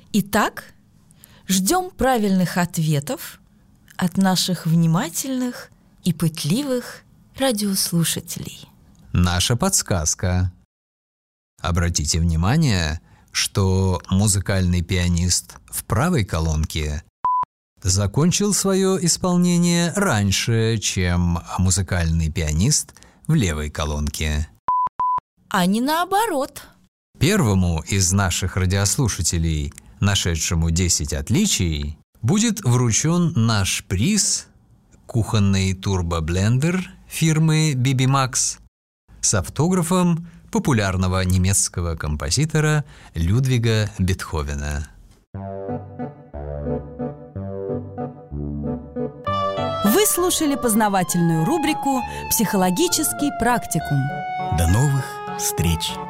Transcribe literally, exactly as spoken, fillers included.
Итак, ждем правильных ответов от наших внимательных и пытливых радиослушателей. Наша подсказка. Обратите внимание, что музыкальный пианист в правой колонке закончил свое исполнение раньше, чем музыкальный пианист в левой колонке. А не наоборот. Первому из наших радиослушателей, нашедшему десять отличий, будет вручен наш приз – кухонный турбоблендер фирмы би би Max с автографом популярного немецкого композитора Людвига Бетховена. Вы слушали познавательную рубрику «Психологический практикум». До новых встреч!